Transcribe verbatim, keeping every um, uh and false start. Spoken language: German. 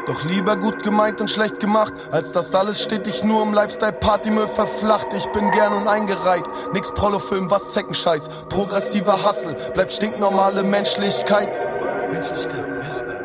Doch lieber gut gemeint und schlecht gemacht, als das alles stetig nur im Lifestyle-Partymüll verflacht. Ich bin gern und eingereiht, nix Prollo-Film, was Zeckenscheiß. Progressiver Hassel, bleibt stinknormale Menschlichkeit. Menschlichkeit.